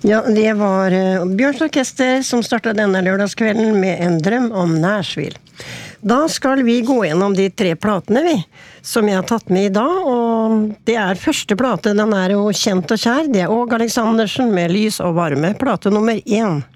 Ja, det var Bjørns Orkester som startet denne lørdagskvelden med en drøm om Nashville. Da skal vi gå gjennom de 3 platene som jeg har tatt med i dag, og det første plate, den jo kjent og kjær, det Åge Aleksandersen med Lys og varme, plate nummer 1.